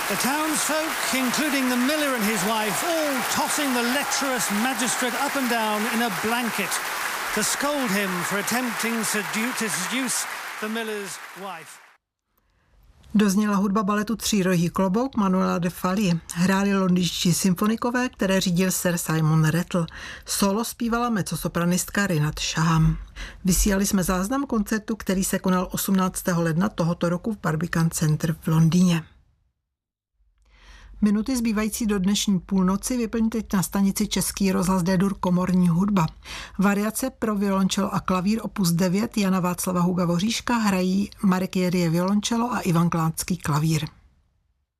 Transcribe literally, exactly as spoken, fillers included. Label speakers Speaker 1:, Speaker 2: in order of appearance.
Speaker 1: The townsfolk, including the miller and his wife, all tossing the lecherous magistrate up and down in a blanket to scold him for attempting sedu- to seduce the miller's wife.
Speaker 2: Dozněla hudba baletu Třírohý klobouk Manuela de Falla. Hráli londýnští symfonikové, které řídil sir Simon Rattle. Solo zpívala mezzosopranistka Rinat Shaham. Vysílali jsme záznam koncertu, který se konal osmnáctého ledna tohoto roku v Barbican Center v Londýně. Minuty zbývající do dnešní půlnoci vyplní teď na stanici Český rozhlas D-dur komorní hudba. Variace pro violončelo a klavír opus devět Jana Václava Huga Voříška hrají Marek Jerie violončelo a Ivan Klánský klavír.